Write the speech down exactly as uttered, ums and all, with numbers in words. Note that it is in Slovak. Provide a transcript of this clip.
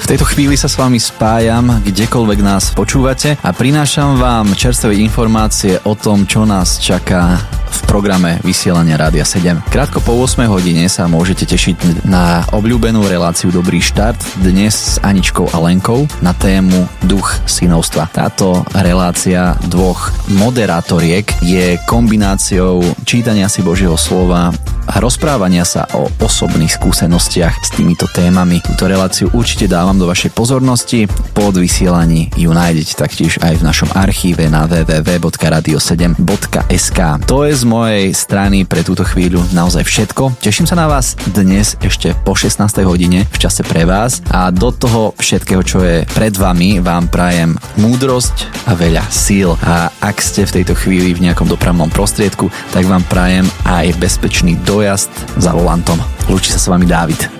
V tejto chvíli sa s vami spájam, kdekoľvek nás počúvate a prinášam vám čerstvé informácie o tom, čo nás čaká v programe vysielania Rádia sedem. Krátko po ôsmej hodine sa môžete tešiť na obľúbenú reláciu Dobrý štart, dnes s Aničkou a Lenkou na tému Duch synovstva. Táto relácia dvoch moderátoriek je kombináciou čítania si Božieho slova a rozprávania sa o osobných skúsenostiach s týmito témami. Túto reláciu určite dávam do vašej pozornosti. Po vysielaní ju nájdete taktiež aj v našom archíve na w w w bodka radio sedem bodka es ka. To je z mojej strany pre túto chvíľu naozaj všetko. Teším sa na vás dnes ešte po šestnástej hodine v čase pre vás a do toho všetkého, čo je pred vami, vám prajem múdrosť a veľa síl. A ak ste v tejto chvíli v nejakom dopravnom prostriedku, tak vám prajem aj bezpečný dojazd za volantom. Lúči sa s vami Dávid.